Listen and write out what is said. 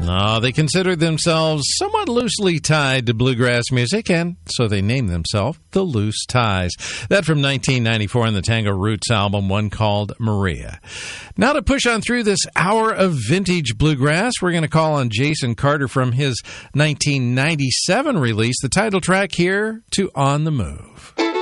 No, they considered themselves somewhat loosely tied to bluegrass music, and so they named themselves the Loose Ties. That from 1994 on the Tango Roots album, one called Maria. Now to push on through this hour of vintage bluegrass, we're going to call on Jason Carter from his 1997 release, the title track here to On the Move.